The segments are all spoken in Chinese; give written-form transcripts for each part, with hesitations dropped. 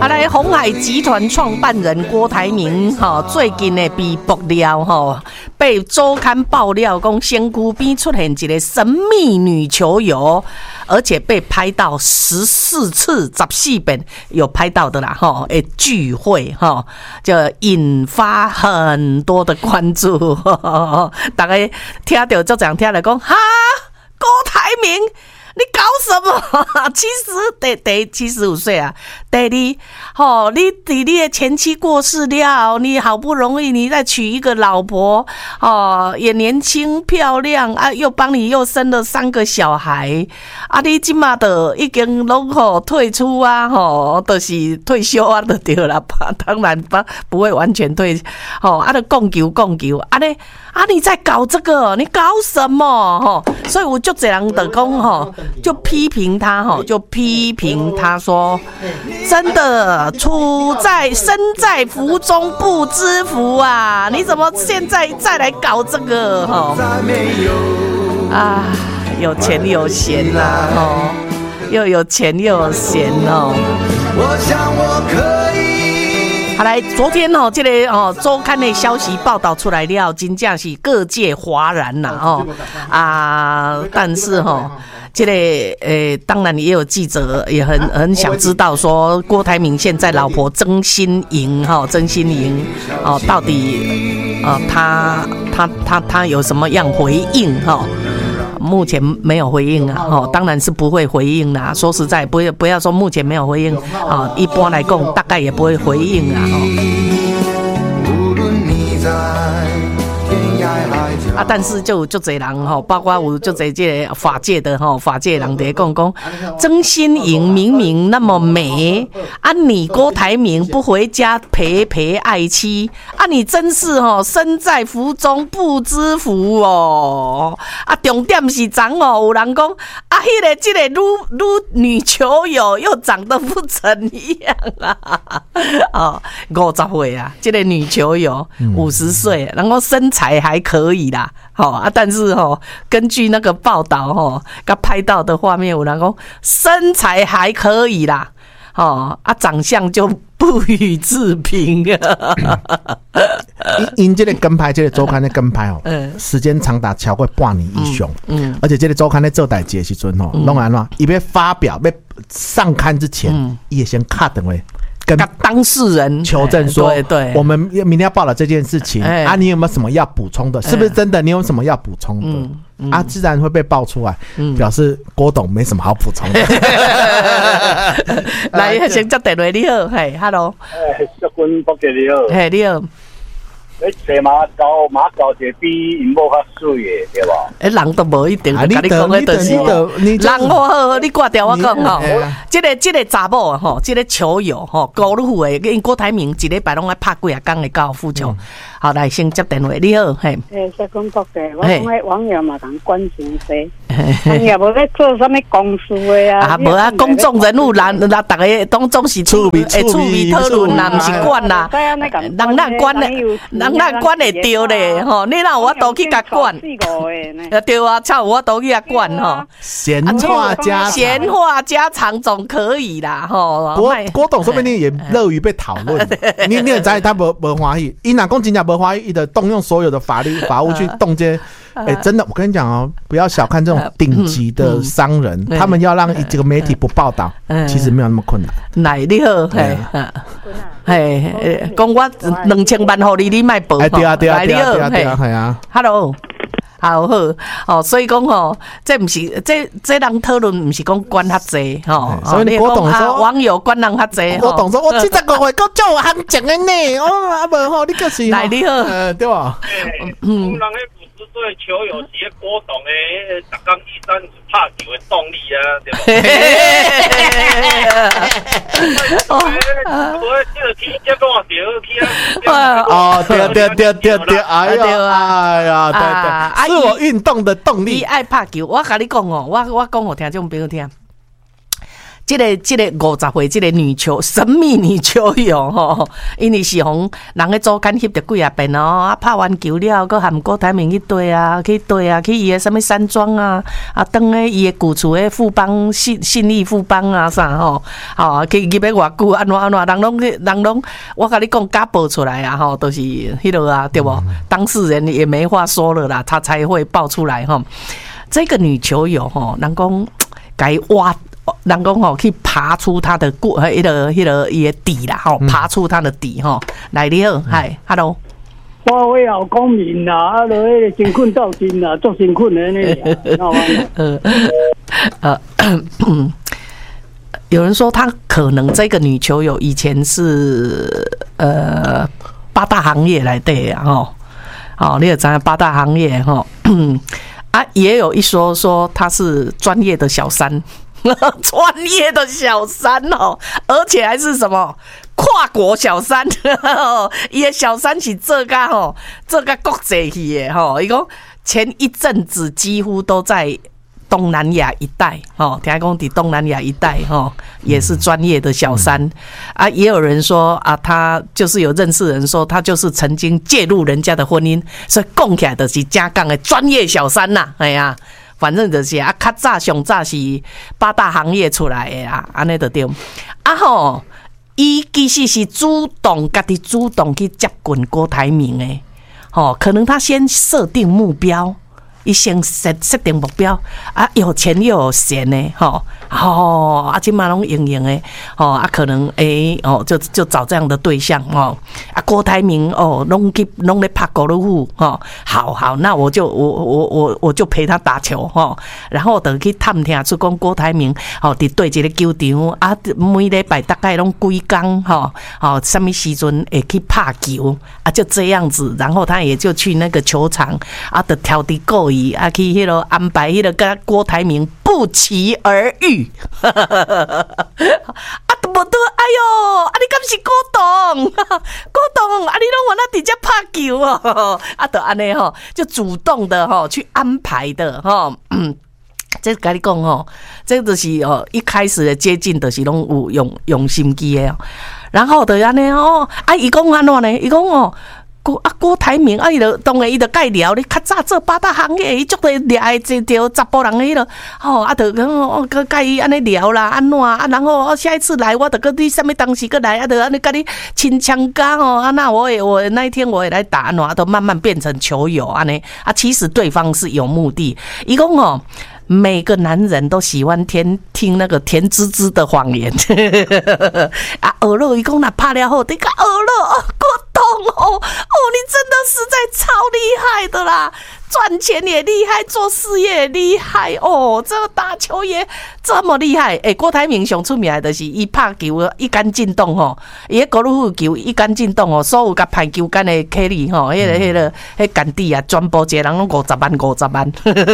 来鸿海集团创办人郭台铭最近呢被爆料被周刊爆料讲身躯边出现一个神秘女球友，而且被拍到14次14遍有拍到的啦聚会就引发很多的关注大家听到就这样听了讲哈郭台铭你搞什么75岁啊，第二你你的前妻过世了，你好不容易你再娶一个老婆也年轻漂亮啊，又帮你又生了3个小孩啊，你现在都已经拢退出啊就是退休啊就对了吧，当然不会完全退啊就供求啊你在搞这个你搞什么所以我就这样的讲就批评他说真的身在福中不知福啊，你怎么现在再来搞这个啊有钱有闲啦又有钱又有闲我想我可以好来，昨天这个周刊的消息报道出来了，真正是各界哗然啦但是这个当然也有记者也很想知道说郭台铭现在老婆曾心莹到底他有什么样回应目前没有回应啊当然是不会回应啦，說實在不要說目前沒有回應一般來講大概也不會回應啦但是就多人包括有就这个法界的法界人在讲曾心莹明明那么美你郭台铭不回家陪爱妻你真是身在福中不知福重点是有人讲这个女球友又长得不怎样50岁啊，这个女球友50岁，然后身材还可以啦但是根据那个报道刚拍到的画面有人说身材还可以啦长相就不予置评因这个跟拍这个周刊的跟拍时间长达超过半年以上而且这个周刊在做代志的时阵弄完了他要发表要上刊之前他也先卡等位跟当事人求证说对我们明天要报道这件事情你有没有什么要补充的是不是真的你有什么要补充的自然会被爆出来表示郭董没什么好补充的来先接电话你好嘿 hello 小君博士你好嘿你好坐马交一比因某较水的对吧人都无一定跟你讲的就是人好你挂掉我讲这个查某这个球友高尔夫的因郭台铭一礼拜拢爱拍几啊天的高尔夫球好来先接电话你好嘿小君博士我讲网友嘛讲关心谁也无在做什么公司的无公众人物啦大家当总是趣味讨论啦不是管啦人哪管会对咧你哪有我都去甲管对啊差有我都去甲管闲话家常总可以啦郭董说不定也乐于被讨论你也知道他没欢喜他若讲真的没欢喜他就动用所有的法务去冻结真的我跟你讲不要小看这种顶级的商人他们要让这个媒体不报道其实没有那么困难来你好讲我2000万给你别报对啊 hello好所以讲这不是这人讨论不是讲管较济所以郭董说网友管人较济郭董说我70个月够就有行情的呢无好你就是来你好对吧对球友是郭董的逐工医生拍球的动力对哎呀对是我运动的动力你爱拍球我跟你讲我讲给听众朋友听这个50岁这个神秘女球友吼，因为是红人个周刊翕着几啊遍哦，啊拍完球了，佮含郭台铭去对啊，去伊个什么山庄啊，啊登咧伊个古厝诶富邦信义富邦啊啥吼，去入咧偌久安怎，人拢，我甲你讲假报出来啊吼，都是迄落啊对不？当事人也没话说了啦，他才会爆出来吼。这个女球友吼，人讲该挖。人讲吼去爬出他的迄个伊的底啦吼，爬出他的底吼。来你好，嗨 ，hello。 我为好公民啦，啊，落迄个辛苦斗阵啦，做辛苦的那有人说他可能这个女球友以前是八大行业来的呀吼，好，你也知道八大行业吼，啊，也有一说他是专业的小三。专业的小三哦，而且还是什么跨国小三，伊的小三是做甲国际去的吼。伊讲前一阵子几乎都在东南亚一带吼，听讲伫东南亚一带吼，也是专业的小三啊。也有人说啊，他就是有认识人说，他就是曾经介入人家的婚姻，所以讲起来就是正港的专业小三呐，哎呀。反正就是啊，较早上早是八大行业出来的啊，安尼就对。啊吼，伊其实是家己主动去接近郭台铭的，吼，可能他先设定目标，伊先设定目标啊，有钱又有闲的，吼，啊，今嘛拢用的，吼，啊，可能就找这样的对象，吼，啊，郭台铭拢咧拍高尔夫，吼，好，那我就陪他打球，吼，然后就去探听出讲郭台铭，吼，伫对一个球场啊，每礼拜大概拢几工，吼，什么时阵会去拍球啊，就这样子，然后他也就去那个球场啊，就挑滴故意啊，去迄个安排迄个跟郭台铭不期而遇。啊，都无对，哎哟，啊，你敢是郭董？郭董，啊，你拢往那底下拍球哦，啊，就安尼吼，就主动的吼去安排的吼，这跟你讲吼，这就是一开始的接近，就是拢有用心机的，然后就安尼哦，啊，伊讲安怎呢？伊讲哦。郭台铭啊，当然伊就介聊，你较早做八大行业，伊足多掠的一条查甫人迄落，啊，就讲甲伊安尼聊啦，安怎啊，然后下一次来，我就跟你什么当时个来啊，就安尼跟你亲枪杆哦，啊，那我那一天我也来打安怎，都慢慢变成球友安尼啊，其实对方是有目的，伊讲哦。每个男人都喜欢听那个甜滋滋的谎言啊！俄罗伊讲那拍了后，你看俄罗郭董哦，你真的实在超厉害的啦，赚钱也厉害，做事业也厉害哦，这个打球也这么厉害。郭台铭上出名的就是伊拍球一杆进洞吼，伊个高尔夫球一杆进洞哦，所有甲排球杆的客里吼，迄杆底啊，全部一个人拢50万，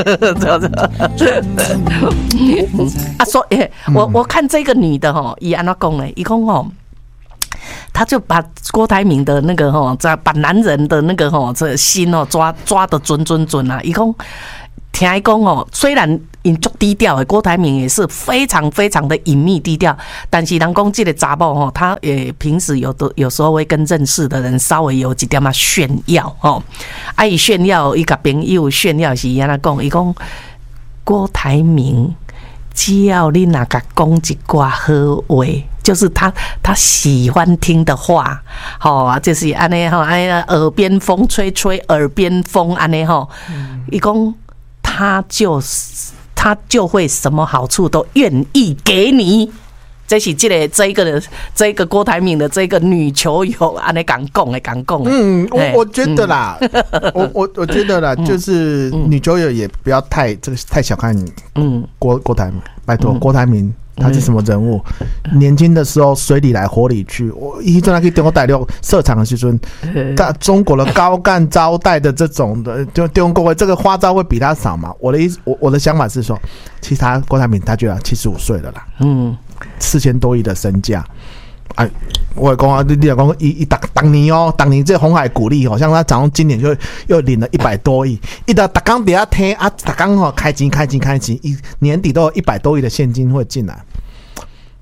啊，说我看这个女的吼，伊安怎讲呢？伊讲吼。他就把郭台铭的那个把男人的那个这心抓得准啊！伊讲听伊讲虽然因足低调的，郭台铭也是非常非常的隐秘低调，但是人讲这个查某他也平时有时候会跟认识的人稍微有一点嘛炫耀啊，伊炫耀伊甲朋友炫耀是安怎讲？伊讲郭台铭只要你哪甲讲一句好话。就是他喜欢听的话，就是安尼耳边风吹耳边风安尼伊讲他就会什么好处都愿意给你。这是这个郭台铭的这个女球友安尼讲的。 我觉得啦，我觉得啦，就是女球友也不要太小看郭台铭，拜托郭台铭。他是什么人物？年轻的时候水里来火里去，我一阵可以中国大陆设厂的时阵，中国的高干招待的这种的，就中国这个花招会比他少嘛？我的想法是说，其实郭台铭他就要75岁了啦，4000多亿的身价。哎，我讲啊，你讲伊当年这鸿海股利像他早上今年就又领了100多亿，伊逐工底下听啊，逐工开金，伊年底都有100多亿的现金会进来。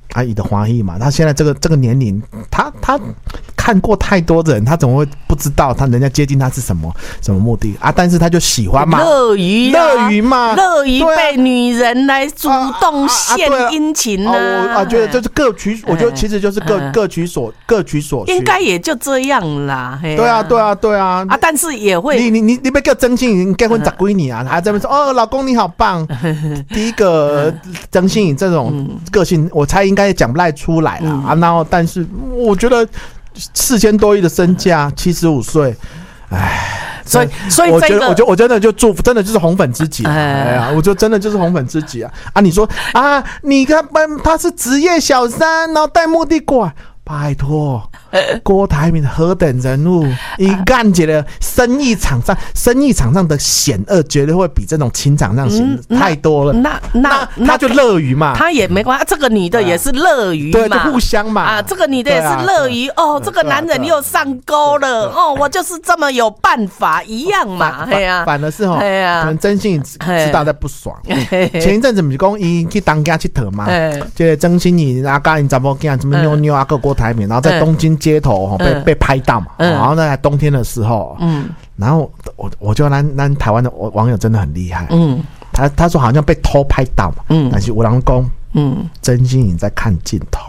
阿姨的欢喜嘛，他现在这个年龄，他看过太多的人，他怎么会不知道他人家接近他是什么目的啊？但是他就喜欢嘛， 乐于嘛，乐于被女人来主动献殷勤啊！觉得就是我觉得其实就是各取所需， 应该也就这样啦。 对啊！ 啊，但是也会你别叫曾心颖结婚10几年啊，还在那边说哦，老公你好棒。第一个曾心颖这种个性，我猜应该也讲不太出来啦啊。然后，但是我觉得4000多亿的身价，75岁，哎， 所以我真的就祝福，真的就是红粉知己。哎呀，我就真的就是红粉知己啊！啊，你说啊，你看他是职业小三，然后带目的过来。拜托，郭台铭何等人物，一干起了生意场上的险恶，绝对会比这种情场上险太多了。那他就乐于嘛， 他也没关系。这个女的也是乐于嘛， 对，就互相嘛。 啊，这个女的也是乐于哦，这个男人又上钩了哦，我就是这么有办法一样嘛。 反而是可能曾心颖知道在不爽。前一阵子不是讲伊去当家去特嘛，这曾心颖啊，家人查某囝什么妞啊，各国台面，然后在东京街头被拍到嘛，然后在冬天的时候，然后我觉得咱台湾的网友真的很厉害，他说好像被偷拍到嘛，但是有人说，曾心颖在看镜头，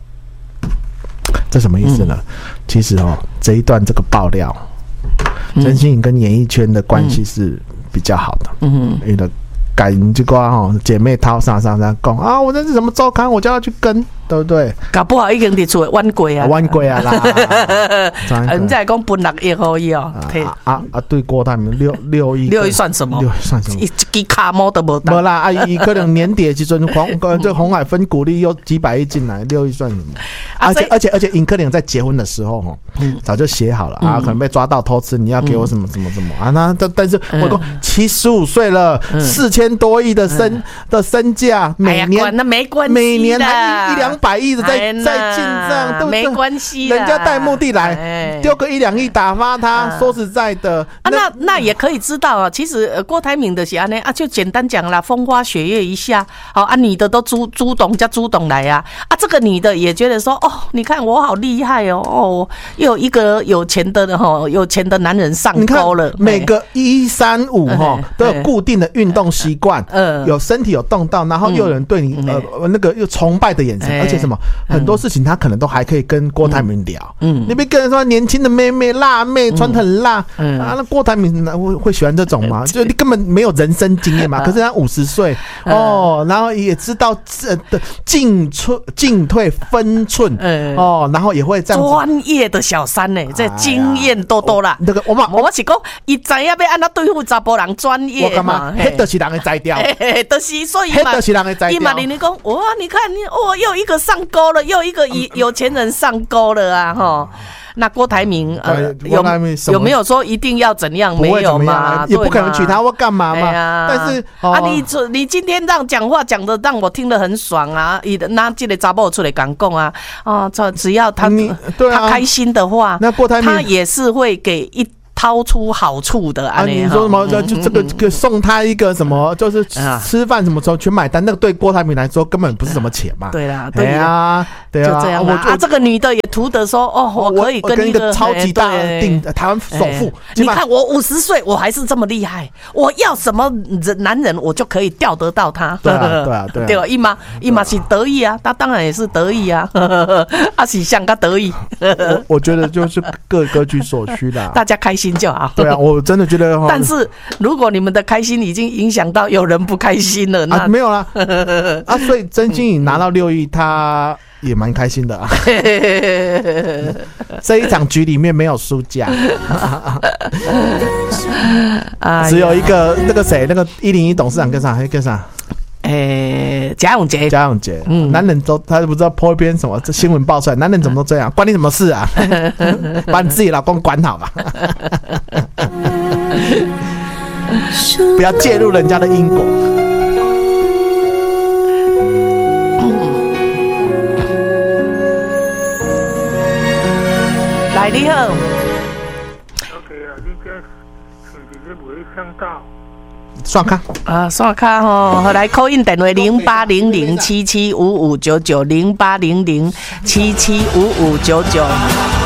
这什么意思呢？其实这一段这个爆料，曾心颖跟演艺圈的关系是比较好的，因为改这个姐妹淘啥讲啊，我认识什么周刊，我叫他去跟。对不对？ 搞不好已经伫厝弯过啊， 弯过啊啦！ 人家讲分6亿可以哦。 对郭台铭6亿 ，6亿算什么？一支卡毛都无。 没啦，伊可能年底的时阵这鸿海分股利又几百亿进来，6亿算什么？而且尹可能在结婚的时候早就写好了啊，可能被抓到偷吃，你要给我什么啊？那但是我说75岁了，4000多亿的身价，每年那没关系， 每年还100-200亿的在进账，对不对？ 没关系， 人家带目的来，丢个1-2亿打发他。说实在的， 那也可以知道啊。其实郭台铭的是安尼啊，就简单讲啦，风花雪月一下，好啊，女的都主动来啊，这个女的也觉得说，哦，你看我好厉害哦，又有一个有钱的男人上钩了。 每个135都有固定的运动习惯，有身体有动到，然后又有人对你那个又崇拜的眼神。而且什么很多事情他可能都还可以跟郭台铭聊，你别跟人说年轻的妹妹辣妹穿很辣，那郭台铭会喜欢这种吗？就你根本没有人生经验嘛。可是他50岁然后也知道进退分寸然后也会这样子专业的小三呢，这经验多啦。那个我是讲，伊知影要安怎对付查甫人专业， 我干嘛？迄就是人的摘掉， 就是所以迄就是人的摘掉。 伊嘛你讲，哇，你看又一个上钩了，又一个有钱人上钩了啊！哈，那郭台铭有没有说一定要怎样？没有嘛， 也不可能娶她或干嘛嘛。但是你今天讲话讲的让我听得很爽啊！拿这个查某出来讲啊，只要他开心的话， 那郭台铭他也是会给掏出好处的啊！ 你说什么？就这个送他一个什么，就是吃饭什么时候全买单，那个对郭台铭来说根本不是什么钱嘛。 对啦， 对啊， 就这样啊。这个女的也图得说，我可以跟一个超级大的台湾首富。 你看我50岁，我还是这么厉害，我要什么男人，我就可以钓得到他。 对啊， 对吧？伊嘛是得意啊，他当然也是得意啊，是像他得意。 我觉得就是各取所需啦， 大家开心就好。 对啊，我真的觉得。 但是如果你们的开心已经影响到有人不开心了，那没有啦。所以曾心颖拿到6亿，他也蛮开心的啊。这一场局里面没有输家，只有一个那个谁，那个101董事长跟啥？ 贾永杰， 男人都他不知道po一篇什么这新闻爆出来，男人怎么都这样，关你什么事啊？把你自己老公管好吧，不要介入人家的因果。 来，你好。 OK 啊，你这是不会想到。 刷卡啊，刷卡吼，好来 call in 电话08007755990800775599。